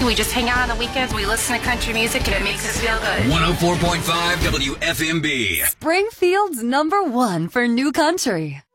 We just hang out on the weekends. We listen to country music, and it makes us feel good. 104.5 WFMB. Springfield's #1 for new country.